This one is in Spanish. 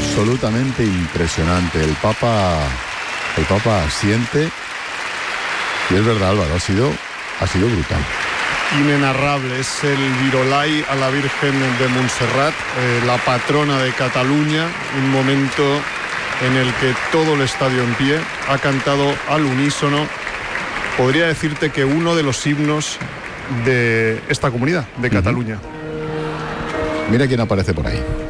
absolutamente impresionante. El Papa asiente. Y es verdad, Álvaro, ha sido brutal. Inenarrable, es el Virolai a la Virgen de Montserrat, la patrona de Cataluña, un momento en el que todo el estadio en pie ha cantado al unísono. Podría decirte que uno de los himnos de esta comunidad, de Cataluña. Mira quién aparece por ahí.